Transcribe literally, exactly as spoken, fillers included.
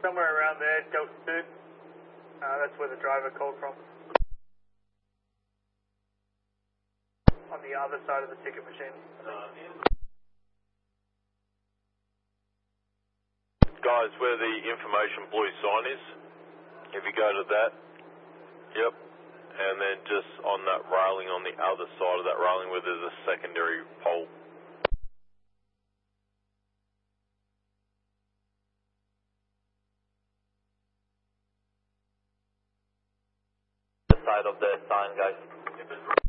somewhere around there, Delta two. Uh, that's where the driver called from. On the other side of the ticket machine. Guys, where the information blue sign is, if you go to that, yep, and then just on that railing on the other side of that railing where there's a secondary pole. The side of the sign, guys.